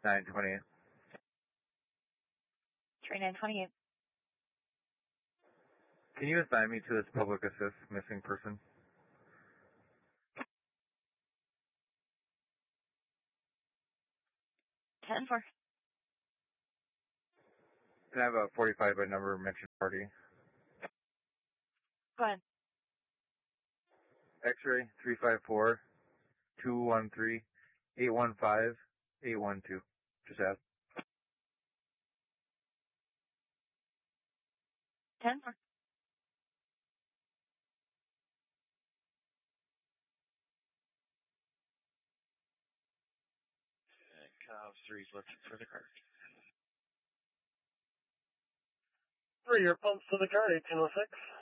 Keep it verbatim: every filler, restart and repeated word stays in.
nine twenty-eight. three nine twenty-eight. Can you assign me to this public assist missing person? ten four. Can I have a forty-five by number mentioned party? Go ahead. X-ray three five four, two one three, eight one five, eight one two. Just ask. ten four. Cows three's looking for the card. Three, your pumps to the card, eighteen oh six.